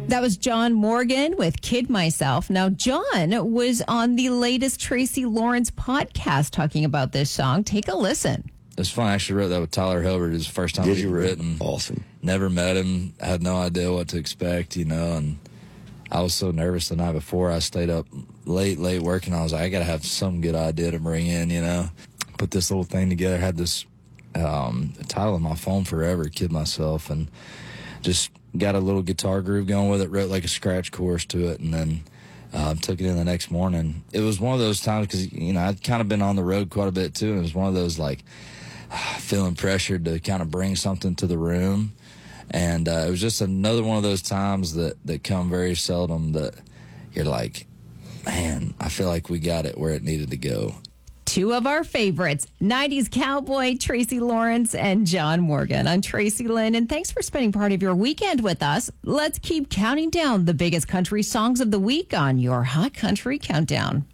That was John Morgan with Kid Myself. Now, John was on the latest Tracy Lawrence podcast talking about this song. Take a listen. It's fun. I actually wrote that with Tyler Hilbert. It was the first time we've written. Awesome. Never met him. Had no idea what to expect, and I was so nervous the night before. I stayed up late working. I was like, I got to have some good idea to bring in, Put this little thing together. Had this title on my phone forever, Kid Myself, and just got a little guitar groove going with it, wrote like a scratch chorus to it, and then took it in the next morning. It was one of those times because, I'd kind of been on the road quite a bit too, and it was one of those feeling pressured to kind of bring something to the room. And it was just another one of those times that come very seldom that you're like, man, I feel like we got it where it needed to go. Two of our favorites, 90s cowboy Tracy Lawrence and John Morgan. I'm Tracy Lynn, and thanks for spending part of your weekend with us. Let's keep counting down the biggest country songs of the week on your Hot Country Countdown.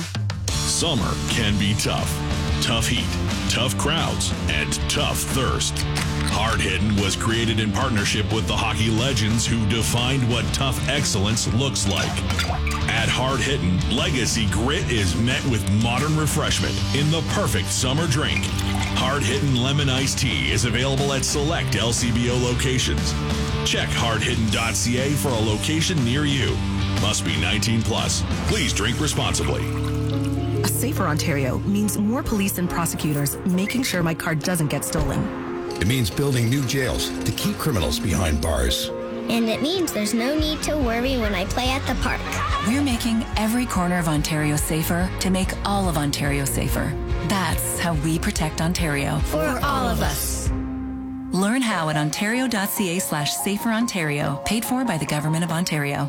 Summer can be tough. Tough heat, tough crowds, and tough thirst. Hard Hittin' was created in partnership with the hockey legends who defined what tough excellence looks like. At Hard Hittin', legacy grit is met with modern refreshment in the perfect summer drink. Hard Hittin' Lemon Iced Tea is available at select LCBO locations. Check hardhittin.ca for a location near you. Must be 19 plus. Please drink responsibly. A safer Ontario means more police and prosecutors making sure my car doesn't get stolen. It means building new jails to keep criminals behind bars. And it means there's no need to worry when I play at the park. We're making every corner of Ontario safer to make all of Ontario safer. That's how we protect Ontario. For all of us. Learn how at ontario.ca/saferontario. Paid for by the Government of Ontario.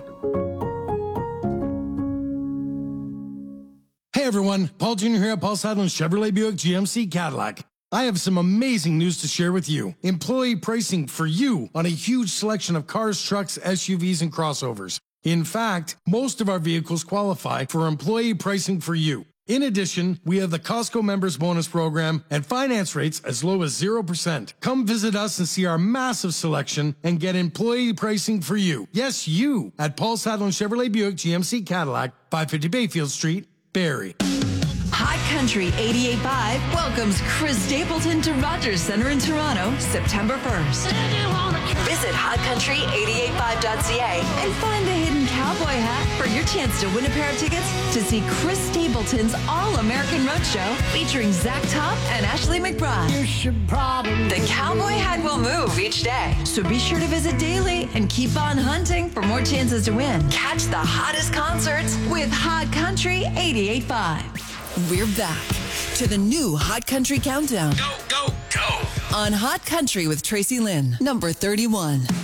Hey everyone, Paul Jr. here at Paul Sadlin Chevrolet Buick GMC Cadillac. I have some amazing news to share with you. Employee pricing for you on a huge selection of cars, trucks, SUVs, and crossovers. In fact, most of our vehicles qualify for employee pricing for you. In addition, we have the Costco Members Bonus Program and finance rates as low as 0%. Come visit us and see our massive selection and get employee pricing for you. Yes, you, at Paul Sadlin Chevrolet Buick GMC Cadillac, 550 Bayfield Street, Barrie. Hot Country 88.5 welcomes Chris Stapleton to Rogers Centre in Toronto, September 1st. Visit hotcountry885.ca and find the hidden cowboy hat for your chance to win a pair of tickets to see Chris Stapleton's All-American Roadshow featuring Zach Top and Ashley McBride. The cowboy hat will move each day, so be sure to visit daily and keep on hunting for more chances to win. Catch the hottest concerts with Hot Country 88.5. We're back to the new Hot Country Countdown. Go, go, go! On Hot Country with Tracy Lynn, number 31.